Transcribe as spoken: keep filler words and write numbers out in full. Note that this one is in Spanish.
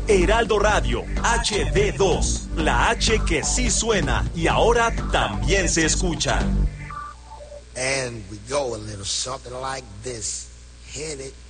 Heraldo Radio, H D dos, la H que sí suena y ahora también se escucha. And we go a little something like this. Hit it.